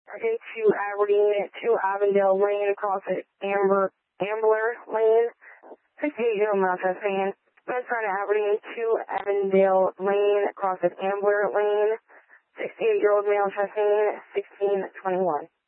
Okay, to Aberdeen, to Avondale Lane, across at Ambler Lane. 68-year-old male chest pain. That's from Aberdeen to Avondale Lane, across at Ambler Lane. 68-year-old male chest pain, 1621.